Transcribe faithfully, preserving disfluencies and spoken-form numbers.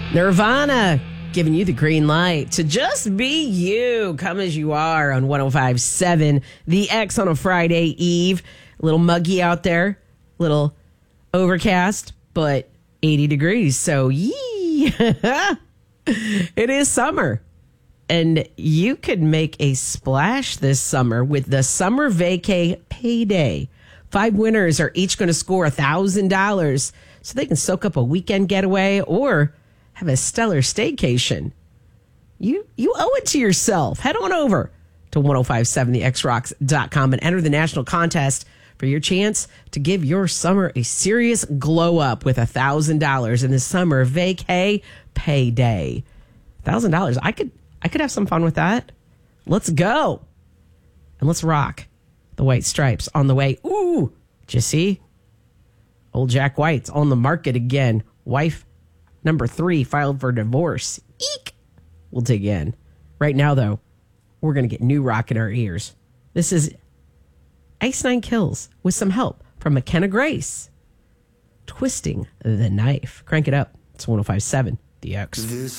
Nirvana giving you the green light to just be you. Come as you are on one oh five point seven. The X on a Friday Eve. A little muggy out there. A little overcast, but eighty degrees. So, yee. It is summer. And you could make a splash this summer with the Summer Vacay Payday. Five winners are each going to score one thousand dollars so they can soak up a weekend getaway or have a stellar staycation. You you owe it to yourself. Head on over to ten fifty-seven the x rocks dot com and enter the national contest for your chance to give your summer a serious glow up with one thousand dollars in the Summer Vacay Payday. one thousand dollars. I could I could have some fun with that. Let's go. And let's rock the White Stripes on the way. Ooh, did you see? Old Jack White's on the market again. Wife number three filed for divorce. Eek. We'll dig in. Right now, though, we're going to get new rock in our ears. This is Ice Nine Kills with some help from McKenna Grace. Twisting the Knife. Crank it up. It's ten fifty-seven The X.